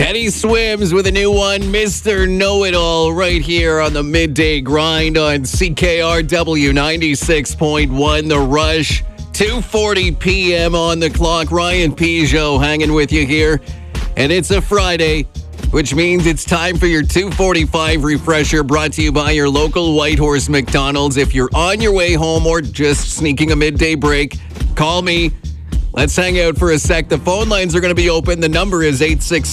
Teddy Swims with a new one, Mr. Know-It-All, right here on the Midday Grind on CKRW 96.1 The Rush. 2:40 p.m. on the clock. Ryan Peugeot hanging with you here. And it's a Friday, which means it's time for your 2:45 refresher, brought to you by your local Whitehorse McDonald's. If you're on your way home or just sneaking a midday break, call me. Let's hang out for a sec. The phone lines are going to be open. The number is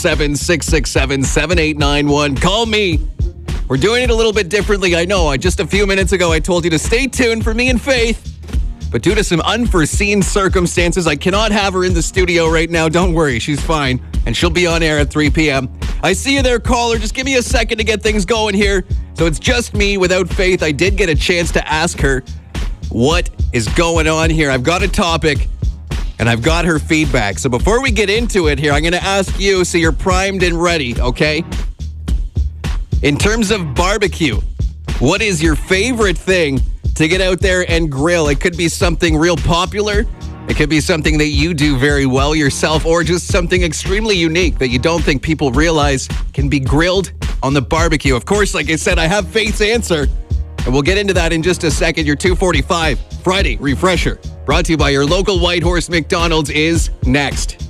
867-667-7891. Call me. We're doing it a little bit differently. I know. Just a few minutes ago, I told you to stay tuned for me and Faith. But due to some unforeseen circumstances, I cannot have her in the studio right now. Don't worry. She's fine. And she'll be on air at 3 p.m. I see you there, caller. Just give me a second to get things going here. So it's just me without Faith. I did get a chance to ask her what is going on here. I've got a topic. And I've got her feedback. So before we get into it here, I'm going to ask you so you're primed and ready, okay? In terms of barbecue, what is your favorite thing to get out there and grill? It could be something real popular. It could be something that you do very well yourself, or just something extremely unique that you don't think people realize can be grilled on the barbecue. Of course, like I said, I have Faith's answer. And we'll get into that in just a second. Your 2:45 Friday refresher, brought to you by your local Whitehorse McDonald's, is next.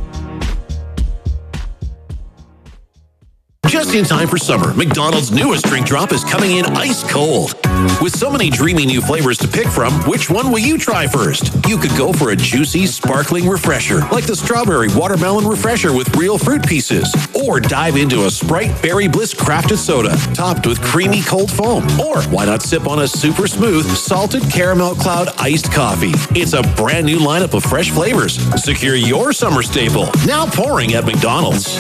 Just in time for summer, McDonald's newest drink drop is coming in ice cold. With so many dreamy new flavors to pick from, which one will you try first? You could go for a juicy, sparkling refresher, like the strawberry watermelon refresher with real fruit pieces. Or dive into a Sprite Berry Bliss crafted soda, topped with creamy cold foam. Or why not sip on a super smooth, salted caramel cloud iced coffee? It's a brand new lineup of fresh flavors. Secure your summer staple, now pouring at McDonald's.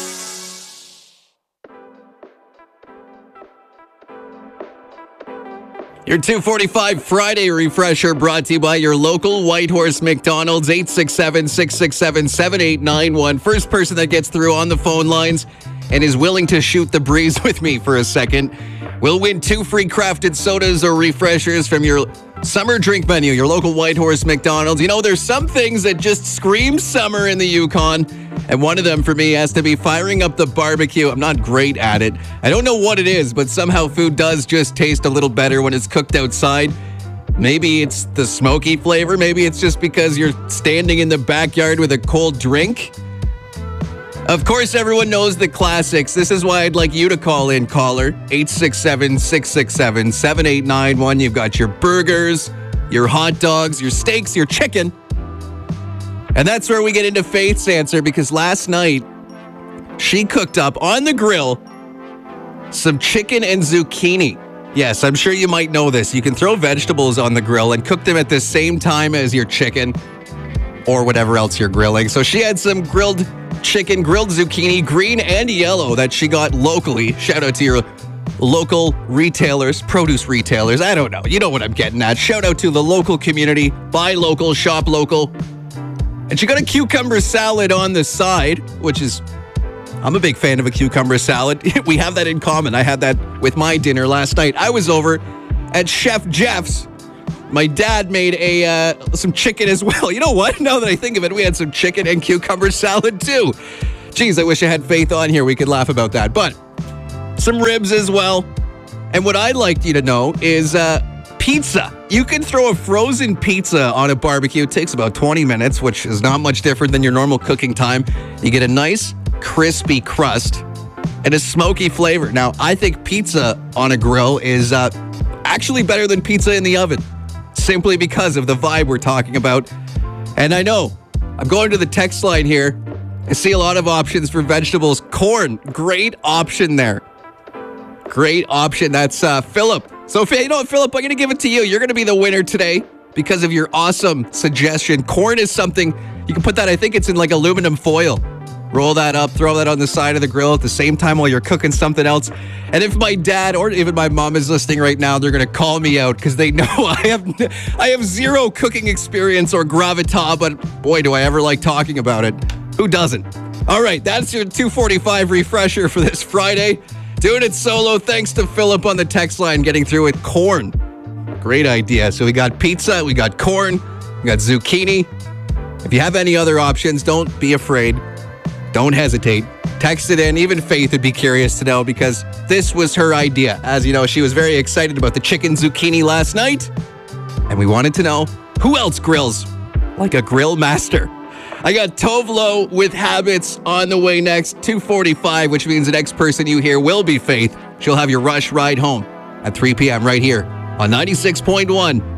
Your 2:45 Friday refresher, brought to you by your local Whitehorse McDonald's, 867-667-7891. First person that gets through on the phone lines and is willing to shoot the breeze with me for a second will win 2 free crafted sodas or refreshers from your summer drink menu, your local Whitehorse McDonald's. You know, there's some things that just scream summer in the Yukon. And one of them for me has to be firing up the barbecue. I'm not great at it. I don't know what it is, but somehow food does just taste a little better when it's cooked outside. Maybe it's the smoky flavor. Maybe it's just because you're standing in the backyard with a cold drink. Of course, everyone knows the classics. This is why I'd like you to call in, caller. 867-667-7891. You've got your burgers, your hot dogs, your steaks, your chicken. And that's where we get into Faith's answer, because last night she cooked up on the grill some chicken and zucchini. Yes, I'm sure you might know this. You can throw vegetables on the grill and cook them at the same time as your chicken or whatever else you're grilling. So she had some grilled chicken, grilled zucchini, green and yellow, that she got locally. Shout out to your local retailers, produce retailers. I don't know. You know what I'm getting at. Shout out to the local community. Buy local, shop local. And she got a cucumber salad on the side, which is, I'm a big fan of a cucumber salad. We have that in common. I had that with my dinner last night. I was over at Chef Jeff's. My dad made some chicken as well. You know what? Now that I think of it, we had some chicken and cucumber salad too. Geez, I wish I had Faith on here. We could laugh about that. But some ribs as well. And what I'd like you to know is pizza. You can throw a frozen pizza on a barbecue. It takes about 20 minutes, which is not much different than your normal cooking time. You get a nice crispy crust and a smoky flavor. Now, I think pizza on a grill is actually better than pizza in the oven, simply because of the vibe we're talking about. And I know, I'm going to the text line here. I see a lot of options for vegetables. Corn, great option there. Great option. That's Philip. So, you know what, Philip, I'm going to give it to you. You're going to be the winner today because of your awesome suggestion. Corn is something, you can put that, I think it's in like aluminum foil. Roll that up, throw that on the side of the grill at the same time while you're cooking something else. And if my dad or even my mom is listening right now, they're going to call me out because they know I have zero cooking experience or gravitas, but boy, do I ever like talking about it. Who doesn't? All right, that's your 2:45 refresher for this Friday. Doing it solo, thanks to Philip on the text line, getting through with corn. Great idea. So we got pizza, we got corn, we got zucchini. If you have any other options, don't be afraid. Don't hesitate. Text it in. Even Faith would be curious to know because this was her idea. As you know, she was very excited about the chicken zucchini last night. And we wanted to know who else grills like a grill master. I got Tovlo with Habits on the way next, 2:45, which means the next person you hear will be Faith. She'll have your rush ride home at 3 p.m. right here on 96.1